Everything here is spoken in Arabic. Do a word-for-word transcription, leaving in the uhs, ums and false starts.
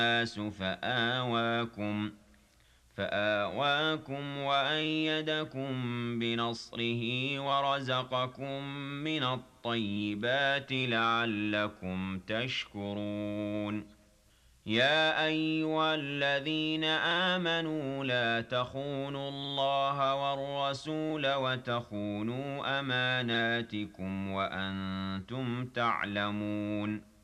النَّاسُ فَآوَاكُمْ فَآوَاكُمْ وَأَيَّدَكُم بِنَصْرِهِ وَرَزَقَكُم مِّنَ الطَّيِّبَاتِ لَعَلَّكُمْ تَشْكُرُونَ يَا أَيُّهَا الَّذِينَ آمَنُوا لَا تَخُونُوا اللَّهَ وَالرَّسُولَ وَتَخُونُوا أَمَانَاتِكُمْ وَأَنتُمْ تَعْلَمُونَ